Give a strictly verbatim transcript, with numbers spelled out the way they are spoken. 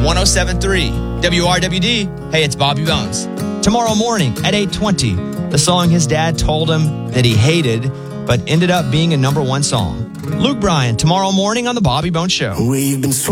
one oh seven point three W R W D. Hey, it's Bobby Bones. Tomorrow morning at eight twenty, the song his dad told him that he hated, but ended up being a number one song. Luke Bryan, tomorrow morning on The Bobby Bones Show. We've been